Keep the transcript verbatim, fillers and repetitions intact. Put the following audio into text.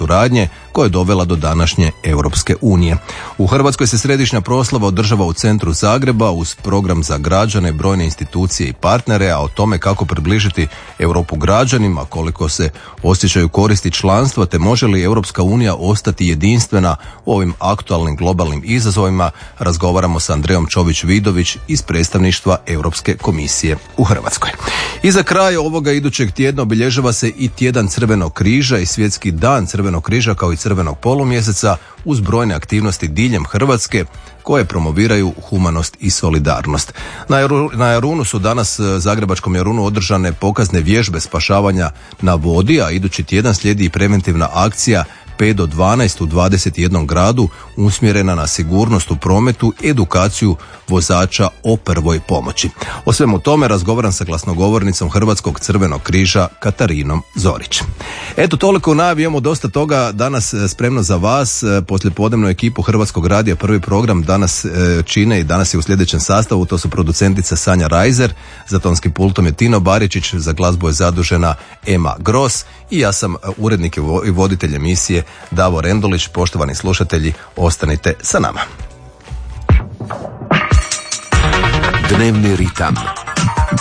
suradnje koja je dovela do današnje Europske unije. U Hrvatskoj se središnja proslava održava u centru Zagreba uz program za građane, brojne institucije i partnere, a o tome kako približiti Europu građanima, koliko se osjećaju koristi članstva, te može li Europska unija ostati jedinstvena u ovim aktualnim globalnim izazovima, razgovaramo sa Andrejom Čović-Vidović iz predstavništva Europske komisije u Hrvatskoj. I za kraj ovoga idućeg tjedna obilježava se i tjedan Crvenog križa i svjetski dan Crvenog križa kao i Crvenog polumjeseca uz brojne aktivnosti diljem Hrvatske koje promoviraju humanost i solidarnost. Na, Jaru, na Jarunu su danas, Zagrebačkom Jarunu, održane pokazne vježbe spašavanja na vodi, a idući tjedan slijedi i preventivna akcija pet do dvanaest u dvadeset jednom gradu usmjerena na sigurnost u prometu i edukaciju vozača o prvoj pomoći. O svemu tome razgovaram sa glasnogovornicom Hrvatskog Crvenog križa Katarinom Zorić. Eto, toliko u najavi, imamo dosta toga danas spremno za vas. Poslijepodnevnu ekipu Hrvatskog radija Prvi program danas čine i danas je u sljedećem sastavu, to su producentica Sanja Rajzer, za tonskim pultom je Tino Baričić, za glazbu je zadužena Ema Gros i ja sam urednik i voditelj emisije Davor Endolić. Poštovani slušatelji, ostanite sa nama. Dnevni ritam.